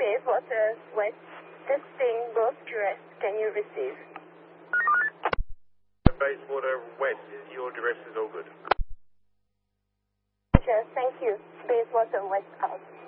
Bayswater West. Testing both address. Can you receive? Bayswater West, your address is all good. Sure, thank you. Bayswater West out.